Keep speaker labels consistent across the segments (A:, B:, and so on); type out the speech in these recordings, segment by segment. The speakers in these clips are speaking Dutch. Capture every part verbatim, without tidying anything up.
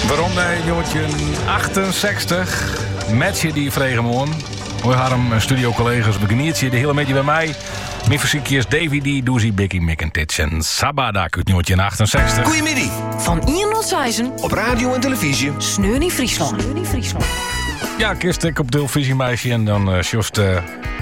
A: Waarom nee, jongetje achtenzestig. Matje die vregen moon. Hoi Harm, studio-collega's, beginniertje de hele beetje bij mij. Mijn fysiekjes Davy D, Doezie, Bicky, Mickentitch en Sabadak uit jongetje achtenzestig.
B: Goedemiddag.
C: Van Iernotsijzen
B: Op radio en televisie.
C: Sneur in Friesland. Sneur in Friesland.
A: Ja, kist ik op televisie meisje en dan uh, just uh,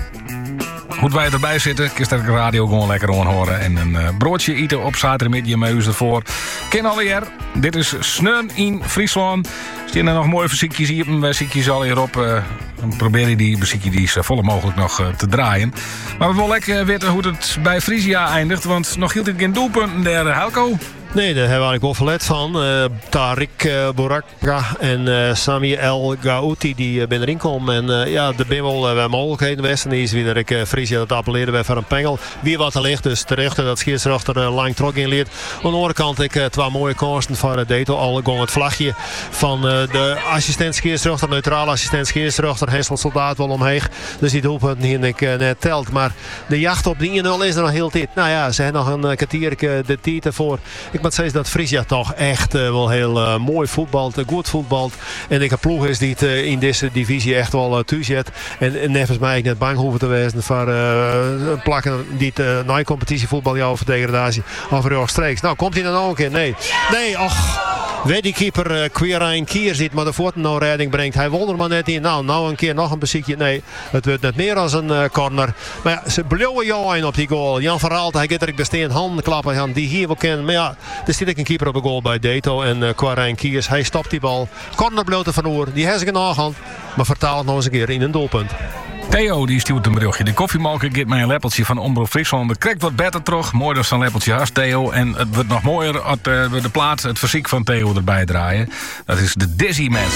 A: hoe wij erbij zitten. Kist ik de radio gewoon lekker horen en een uh, broodje eten op zaterdagmiddag met u ervoor. Ken alweer. Dit is Sneun in Friesland. Staan er nog mooie muziekjes hier, muziekjes al hierop. Uh, dan probeer je die muziekje die zo volle mogelijk nog uh, te draaien. Maar we willen lekker weten hoe het bij Frisia eindigt, want nog hield ik geen doelpunten der uh, Helco.
D: Nee, daar hebben we eigenlijk wel verlet van. Uh, Tariq uh, Bouraka en uh, Sami El Gouti die uh, ben erin komen. En uh, ja, er zijn wel uh, mogelijkheden geweest. En die is weer ik uh, Frisia dat appelleerde bij van een pengel. Wie wat er ligt, dus terecht dat scheidsrechter uh, lang trok in leert. Aan de andere kant ik uh, twee mooie kansen van uh, Deto. Al gewoon het vlagje van uh, de assistent scheidsrechter, neutrale assistent scheidsrechter. Hessel soldaat wel omheen. Dus die doelpunt hier ik uh, net telt. Maar de jacht op die één nul is er nog heel tijd. Nou ja, ze hebben nog een uh, kwartier uh, de tijd ervoor. Ik moet zeggen dat Frisia toch echt uh, wel heel uh, mooi voetbalt, uh, goed voetbalt. En ik heb ploeg is die het, uh, in deze divisie echt wel uh, toezet. En, en nevens mij ik net bang hoeven te wezen voor uh, plakken die het uh, na competitievoetbal jou over degradatie over rechtstreeks. Nou, komt hij dan ook een keer? Nee. Nee, ach. Weet die keeper uh, Quirijn Kier ziet, maar de voort nou redding brengt. Hij won er maar net in. Nou, nou een keer nog een beziekje. Nee, het wordt net meer als een uh, corner. Maar ja, ze bleven jou in op die goal. Jan van Raalte, hij gaat er besteen handen klappen gaan die hier wel kennen. Maar ja, er zit ik een keeper op een goal bij Deto en uh, Quirijn Kiers. Hij stopt die bal. Corner blote van Oer. Die heeft zich een aanhand, maar vertaalt nog eens een keer in een doelpunt.
A: Theo die stuurt een berichtje. De koffiemalker geeft mij een lepeltje van Omroep Friesland. Dat krijgt wat beter terug. Mooi dat zo'n lepeltje has, Theo. En het wordt nog mooier als uh, we de plaat, het fysiek van Theo erbij draaien. Dat is de Dizzy Mans.